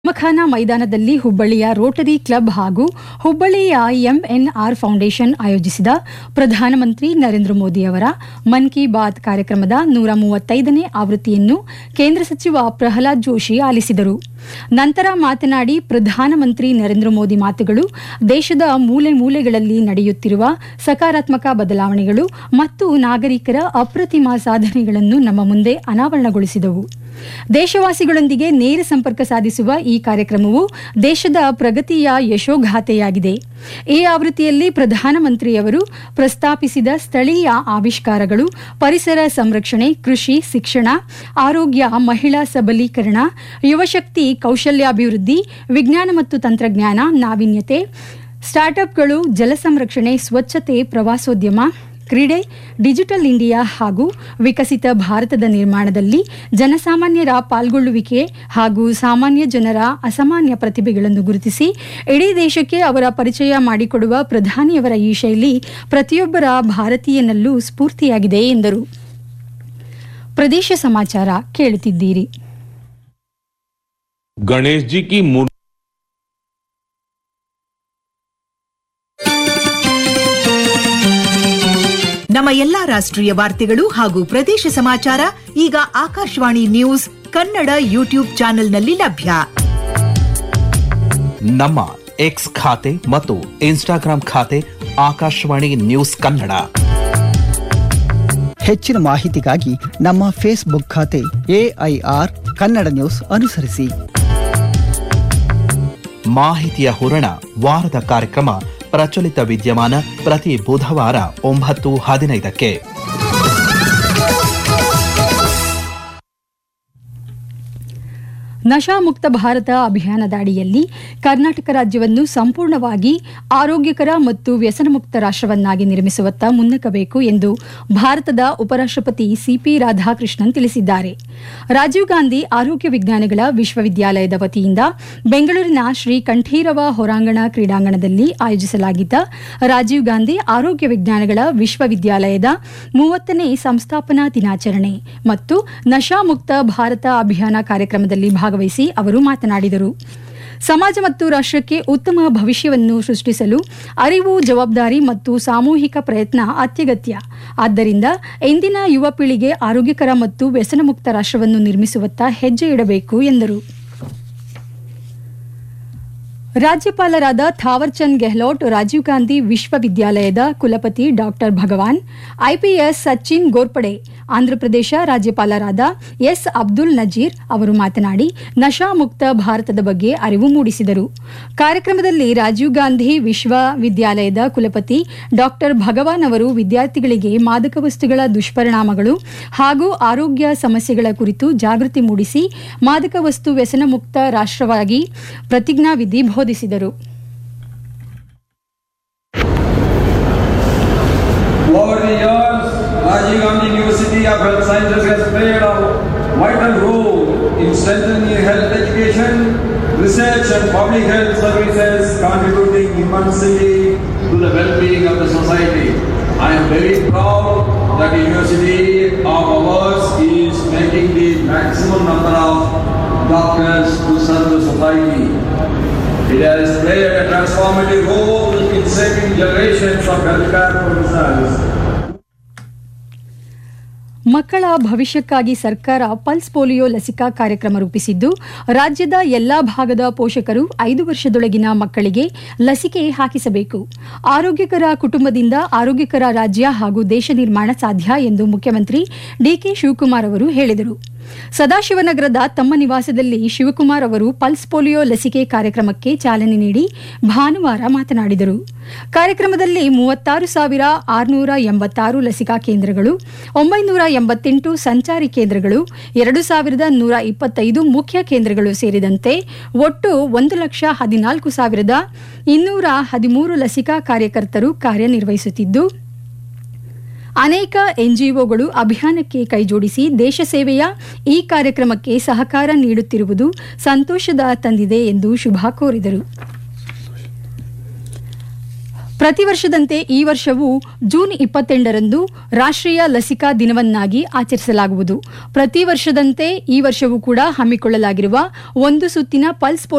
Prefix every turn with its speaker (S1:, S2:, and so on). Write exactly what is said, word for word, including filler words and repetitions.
S1: ಮಖಾನ ಮೈದಾನದಲ್ಲಿ ಹುಬ್ಬಳ್ಳಿಯ Rotary club ಹಾಗೂ ಹುಬ್ಬಳ್ಳಿಯ ಎಂಎನ್ಆರ್ ಫೌಂಡೇಶನ್ ಆಯೋಜಿಸಿದ ಪ್ರಧಾನಮಂತ್ರಿ ನರೇಂದ್ರ ಮೋದಿ ಅವರ ಮನ್ ಕಿ ಬಾತ್ ಕಾರ್ಯಕ್ರಮದ ನೂರ ಮೂವತ್ತೈದನೇ ಆವೃತ್ತಿಯನ್ನು ಕೇಂದ್ರ ಸಚಿವ ಪ್ರಹ್ಲಾದ್ ಜೋಶಿ ಆಲಿಸಿದರು. ನಂತರ ಮಾತನಾಡಿ, ಪ್ರಧಾನಮಂತ್ರಿ ನರೇಂದ್ರ ಮೋದಿ ಮಾತುಗಳು ದೇಶದ ಮೂಲೆ ಮೂಲೆಗಳಲ್ಲಿ ನಡೆಯುತ್ತಿರುವ ಸಕಾರಾತ್ಮಕ ಬದಲಾವಣೆಗಳು ಮತ್ತು ನಾಗರಿಕರ ಅಪ್ರತಿಮ ಸಾಧನೆಗಳನ್ನು ನಮ್ಮ ಮುಂದೆ ಅನಾವರಣಗೊಳಿಸಿದವು. ದೇಶವಾಸಿಗಳೊಂದಿಗೆ ನೇರ ಸಂಪರ್ಕ ಸಾಧಿಸುವ ಈ ಕಾರ್ಯಕ್ರಮವು ದೇಶದ ಪ್ರಗತಿಯ ಯಶೋಗಾಥೆಯಾಗಿದೆ. ಈ ಆವೃತ್ತಿಯಲ್ಲಿ ಪ್ರಧಾನಮಂತ್ರಿಯವರು ಪ್ರಸ್ತಾಪಿಸಿದ ಸ್ಥಳೀಯ ಆವಿಷ್ಕಾರಗಳು, ಪರಿಸರ ಸಂರಕ್ಷಣೆ, ಕೃಷಿ, ಶಿಕ್ಷಣ, ಆರೋಗ್ಯ, ಮಹಿಳಾ ಸಬಲೀಕರಣ, ಯುವಶಕ್ತಿ, ಕೌಶಲ್ಯಾಭಿವೃದ್ಧಿ, ವಿಜ್ಞಾನ ಮತ್ತು ತಂತ್ರಜ್ಞಾನ, ನಾವೀನ್ಯತೆ, ಸ್ಟಾರ್ಟ್ಅಪ್ಗಳು, ಜಲ ಸಂರಕ್ಷಣೆ, ಸ್ವಚ್ಛತೆ, ಪ್ರವಾಸೋದ್ಯಮ, ಕ್ರೀಡೆ, ಡಿಜಿಟಲ್ ಇಂಡಿಯಾ ಹಾಗೂ ವಿಕಸಿತ ಭಾರತದ ನಿರ್ಮಾಣದಲ್ಲಿ ಜನಸಾಮಾನ್ಯರ ಪಾಲ್ಗೊಳ್ಳುವಿಕೆ ಹಾಗೂ ಸಾಮಾನ್ಯ ಜನರ ಅಸಾಮಾನ್ಯ ಪ್ರತಿಭೆಗಳನ್ನು ಗುರುತಿಸಿ ಇಡೀ ದೇಶಕ್ಕೆ ಅವರ ಪರಿಚಯ ಮಾಡಿಕೊಡುವ ಪ್ರಧಾನಿಯವರ ಈ ಶೈಲಿ ಪ್ರತಿಯೊಬ್ಬರ ಭಾರತೀಯನಲ್ಲೂ ಸ್ಫೂರ್ತಿಯಾಗಿದೆ ಎಂದರು. ಪ್ರದೇಶ ಸಮಾಚಾರ ಕೇಳುತ್ತಿದ್ದೀರಿ.
S2: गणेश जी की मूर्ति
S3: ನಮ್ಮ ಎಲ್ಲಾ ರಾಷ್ಟ್ರೀಯ ವಾರ್ತೆಗಳು ಹಾಗೂ ಪ್ರದೇಶ ಸಮಾಚಾರ ಈಗ ಆಕಾಶವಾಣಿ ನ್ಯೂಸ್ ಕನ್ನಡ ಯೂಟ್ಯೂಬ್ ಚಾನೆಲ್ನಲ್ಲಿ ಲಭ್ಯ.
S4: ನಮ್ಮ ಎಕ್ಸ್ ಖಾತೆ ಮತ್ತು ಇನ್ಸ್ಟಾಗ್ರಾಂ ಖಾತೆ ಆಕಾಶವಾಣಿ ನ್ಯೂಸ್ ಕನ್ನಡ.
S5: ಹೆಚ್ಚಿನ ಮಾಹಿತಿಗಾಗಿ ನಮ್ಮ ಫೇಸ್ಬುಕ್ ಖಾತೆ ಎಐಆರ್ ಕನ್ನಡ ನ್ಯೂಸ್ ಅನುಸರಿಸಿ.
S4: ಮಾಹಿತಿಯ ಹೂರಣ ವಾರದ ಕಾರ್ಯಕ್ರಮ ಪ್ರಚಲಿತ ವಿದ್ಯಮಾನ ಪ್ರತಿ ಬುಧವಾರ ಒಂಬತ್ತು ಹದಿನೈದಕ್ಕೆ.
S1: ನಶಾಮುಕ್ತ ಭಾರತ ಅಭಿಯಾನದ ಅಡಿಯಲ್ಲಿ ಕರ್ನಾಟಕ ರಾಜ್ಯವನ್ನು ಸಂಪೂರ್ಣವಾಗಿ ಆರೋಗ್ಯಕರ ಮತ್ತು ವ್ಯಸನಮುಕ್ತ ರಾಷ್ಟ್ರವನ್ನಾಗಿ ನಿರ್ಮಿಸುವತ್ತ ಮುನ್ನಕ್ಕಬೇಕು ಎಂದು ಭಾರತದ ಉಪರಾಷ್ಟ್ರಪತಿ ಸಿಪಿ ರಾಧಾಕೃಷ್ಣನ್ ತಿಳಿಸಿದ್ದಾರೆ. ರಾಜೀವ್ ಗಾಂಧಿ ಆರೋಗ್ಯ ವಿಜ್ಞಾನಗಳ ವಿಶ್ವವಿದ್ಯಾಲಯದ ವತಿಯಿಂದ ಬೆಂಗಳೂರಿನ ಶ್ರೀ ಕಂಠೀರವ ಹೊರಾಂಗಣ ಕ್ರೀಡಾಂಗಣದಲ್ಲಿ ಆಯೋಜಿಸಲಾಗಿದ್ದ ರಾಜೀವ್ ಗಾಂಧಿ ಆರೋಗ್ಯ ವಿಜ್ಞಾನಗಳ ವಿಶ್ವವಿದ್ಯಾಲಯದ ಮೂವತ್ತನೇ ಸಂಸ್ಥಾಪನಾ ದಿನಾಚರಣೆ ಮತ್ತು ನಶಾಮುಕ್ತ ಭಾರತ ಅಭಿಯಾನ ಕಾರ್ಯಕ್ರಮದಲ್ಲಿ ಭಾಗವಹಿಸಿ ಅವರು ಮಾತನಾಡಿದರು. ಸಮಾಜ ಮತ್ತು ರಾಷ್ಟ್ರಕ್ಕೆ ಉತ್ತಮ ಭವಿಷ್ಯವನ್ನು ಸೃಷ್ಟಿಸಲು ಅರಿವು, ಜವಾಬ್ದಾರಿ ಮತ್ತು ಸಾಮೂಹಿಕ ಪ್ರಯತ್ನ ಅತ್ಯಗತ್ಯ. ಆದ್ದರಿಂದ ಇಂದಿನ ಯುವ ಪೀಳಿಗೆ ಆರೋಗ್ಯಕರ ಮತ್ತು ವ್ಯಸನಮುಕ್ತ ರಾಷ್ಟ್ರವನ್ನು ನಿರ್ಮಿಸುವತ್ತ ಹೆಜ್ಜೆ ಇಡಬೇಕು ಎಂದರು. ರಾಜ್ಯಪಾಲರಾದ ಥಾವರ್ಚಂದ್ ಗೆಹ್ಲೋಟ್, ರಾಜೀವ್ ಗಾಂಧಿ ವಿಶ್ವವಿದ್ಯಾಲಯದ ಕುಲಪತಿ ಡಾಕ್ಟರ್ ಭಗವಾನ್, ಐಪಿಎಸ್ ಸಚಿನ್ ಗೋರ್ಪಡೆ, ಆಂಧ್ರಪ್ರದೇಶ ರಾಜ್ಯಪಾಲರಾದ ಎಸ್ ಅಬ್ದುಲ್ ನಜೀರ್ ಅವರು ಮಾತನಾಡಿ ನಶಾಮುಕ್ತ ಭಾರತದ ಬಗ್ಗೆ ಅರಿವು ಮೂಡಿಸಿದರು. ಕಾರ್ಯಕ್ರಮದಲ್ಲಿ ರಾಜೀವ್ ಗಾಂಧಿ ವಿಶ್ವವಿದ್ಯಾಲಯದ ಕುಲಪತಿ ಡಾಕ್ಟರ್ ಭಗವಾನ್ ಅವರು ವಿದ್ಯಾರ್ಥಿಗಳಿಗೆ ಮಾದಕ ವಸ್ತುಗಳ ದುಷ್ಪರಿಣಾಮಗಳು ಹಾಗೂ ಆರೋಗ್ಯ ಸಮಸ್ಯೆಗಳ ಕುರಿತು ಜಾಗೃತಿ ಮೂಡಿಸಿ ಮಾದಕ ವಸ್ತು ವ್ಯಸನ ಮುಕ್ತ ರಾಷ್ಟ್ರವಾಗಿ ಪ್ರತಿಜ್ಞಾವಿಧಿ ಬೋಧಿಸಿದರು.
S6: Rajiv Gandhi University of Health Sciences has played a vital role in strengthening health education, research and public health services, contributing immensely to the well-being of the society. I am very proud that the university of ours is making the maximum number of doctors to serve the society. It has played a transformative role in saving generations of healthcare professionals.
S1: ಮಕ್ಕಳ ಭವಿಷ್ಯಕ್ಕಾಗಿ ಸರ್ಕಾರ pulse polio ಲಸಿಕಾ ಕಾರ್ಯಕ್ರಮ ರೂಪಿಸಿದ್ದು, ರಾಜ್ಯದ ಎಲ್ಲಾ ಭಾಗದ ಪೋಷಕರು ಐದು ವರ್ಷದೊಳಗಿನ ಮಕ್ಕಳಿಗೆ ಲಸಿಕೆ ಹಾಕಿಸಬೇಕು. ಆರೋಗ್ಯಕರ ಕುಟುಂಬದಿಂದ ಆರೋಗ್ಯಕರ ರಾಜ್ಯ ಹಾಗೂ ದೇಶ ನಿರ್ಮಾಣ ಸಾಧ್ಯ ಎಂದು ಮುಖ್ಯಮಂತ್ರಿ ಡಿಕೆ ಶಿವಕುಮಾರ್ ಅವರು ಹೇಳಿದರು. ಸದಾಶಿವನಗರದ ತಮ್ಮ ನಿವಾಸದಲ್ಲಿ ಶಿವಕುಮಾರ್ ಅವರು ಪಲ್ಸ್ ಪೋಲಿಯೋ ಲಸಿಕೆ ಕಾರ್ಯಕ್ರಮಕ್ಕೆ ಚಾಲನೆ ನೀಡಿ ಭಾನುವಾರ ಮಾತನಾಡಿದರು. ಕಾರ್ಯಕ್ರಮದಲ್ಲಿ ಮೂವತ್ತಾರು ಸಾವಿರ ಆರುನೂರ ಎಂಬತ್ತಾರು ಲಸಿಕಾ ಕೇಂದ್ರಗಳು, ಒಂಬೈನೂರ ಎಂಬತ್ತೆಂಟು ಸಂಚಾರಿ ಕೇಂದ್ರಗಳು, ಎರಡು ಸಾವಿರದ ನೂರ ಇಪ್ಪತ್ತೈದು ಮುಖ್ಯ ಕೇಂದ್ರಗಳು ಸೇರಿದಂತೆ ಒಟ್ಟು ಒಂದು ಲಕ್ಷ ಹದಿನಾಲ್ಕು ಸಾವಿರದ ಇನ್ನೂರ ಹದಿಮೂರು ಲಸಿಕಾ ಕಾರ್ಯಕರ್ತರು ಕಾರ್ಯನಿರ್ವಹಿಸುತ್ತಿದ್ದು, ಅನೇಕ ಎನ್ಜಿಒಗಳು ಅಭಿಯಾನಕ್ಕೆ ಕೈಜೋಡಿಸಿ ದೇಶ ಸೇವೆಯ ಈ ಕಾರ್ಯಕ್ರಮಕ್ಕೆ ಸಹಕಾರ ನೀಡುತ್ತಿರುವುದು ಸಂತೋಷದ ತಂದಿದೆ ಎಂದು ಶುಭ ಕೋರಿದರು. ಪ್ರತಿ ವರ್ಷದಂತೆ ಈ ವರ್ಷವೂ ಜೂನ್ ಇಪ್ಪತ್ತೆಂಟರಂದು ರಾಷ್ಟ್ರೀಯ ಲಸಿಕಾ ದಿನವನ್ನಾಗಿ ಆಚರಿಸಲಾಗುವುದು. ಪ್ರತಿ ವರ್ಷದಂತೆ ಈ ವರ್ಷವೂ ಕೂಡ ಹಮ್ಮಿಕೊಳ್ಳಲಾಗಿರುವ ಒಂದು ಸುತ್ತಿನ ಪಲ್ಸ್